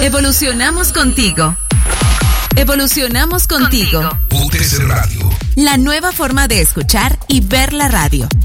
Evolucionamos contigo. Evolucionamos contigo. UTC Radio. La nueva forma de escuchar y ver la radio.